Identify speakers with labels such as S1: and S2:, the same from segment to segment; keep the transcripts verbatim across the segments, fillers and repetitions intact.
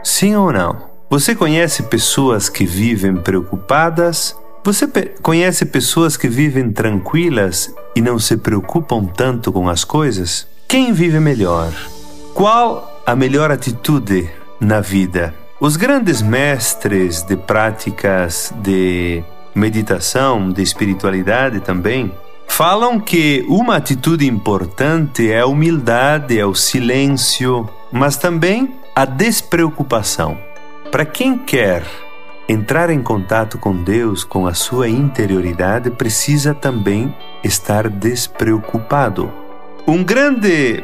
S1: Sim ou não? Você conhece pessoas que vivem preocupadas? Você pe- conhece pessoas que vivem tranquilas e não se preocupam tanto com as coisas? Quem vive melhor? Qual a melhor atitude na vida? Os grandes mestres de práticas de meditação, de espiritualidade também, falam que uma atitude importante é a humildade, é o silêncio, mas também a despreocupação. Para quem quer entrar em contato com Deus, com a sua interioridade, precisa também estar despreocupado. Um grande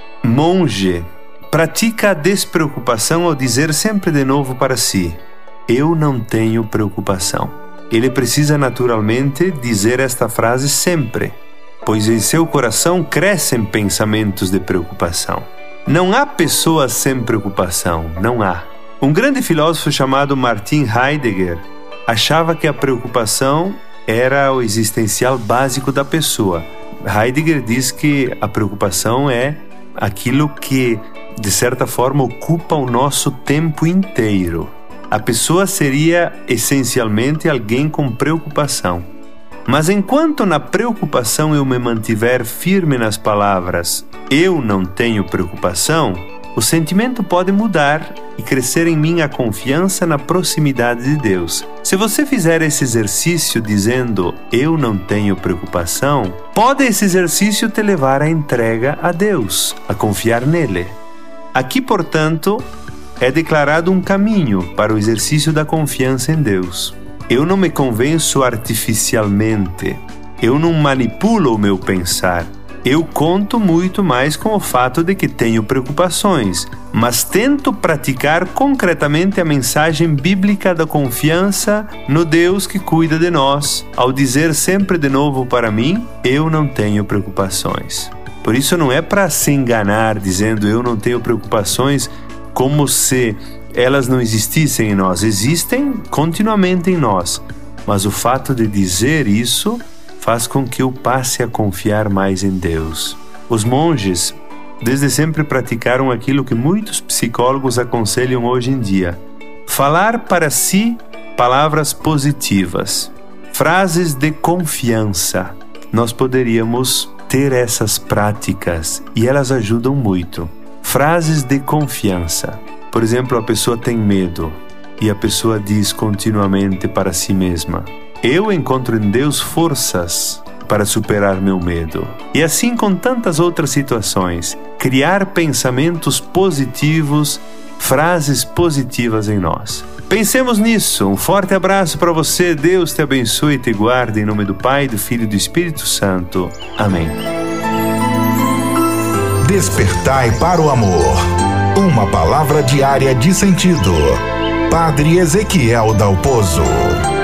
S1: monge pratica a despreocupação ao dizer sempre de novo para si: eu não tenho preocupação. Ele precisa naturalmente dizer esta frase sempre, pois em seu coração crescem pensamentos de preocupação. Não há pessoas sem preocupação, não há. Um grande filósofo chamado Martin Heidegger achava que a preocupação era o existencial básico da pessoa. Heidegger diz que a preocupação é aquilo que, de certa forma, ocupa o nosso tempo inteiro. A pessoa seria essencialmente alguém com preocupação. Mas enquanto na preocupação eu me mantiver firme nas palavras "eu não tenho preocupação", o sentimento pode mudar e crescer em mim a confiança na proximidade de Deus. Se você fizer esse exercício dizendo "eu não tenho preocupação", pode esse exercício te levar à entrega a Deus, a confiar nele. Aqui, portanto, é declarado um caminho para o exercício da confiança em Deus. Eu não me convenço artificialmente. Eu não manipulo o meu pensar. Eu conto muito mais com o fato de que tenho preocupações, mas tento praticar concretamente a mensagem bíblica da confiança no Deus que cuida de nós, ao dizer sempre de novo para mim: eu não tenho preocupações. Por isso não é para se enganar dizendo eu não tenho preocupações, como se elas não existissem em nós. Existem continuamente em nós, mas o fato de dizer isso faz com que eu passe a confiar mais em Deus. Os monges desde sempre praticaram aquilo que muitos psicólogos aconselham hoje em dia: falar para si palavras positivas, frases de confiança. Nós poderíamos ter essas práticas e elas ajudam muito. Frases de confiança. Por exemplo, a pessoa tem medo e a pessoa diz continuamente para si mesma: eu encontro em Deus forças para superar meu medo. E assim com tantas outras situações, criar pensamentos positivos, frases positivas em nós. Pensemos nisso. Um forte abraço para você. Deus te abençoe e te guarde em nome do Pai, do Filho e do Espírito Santo. Amém.
S2: Despertai para o amor. Uma palavra diária de sentido. Padre Ezequiel Dalpozo.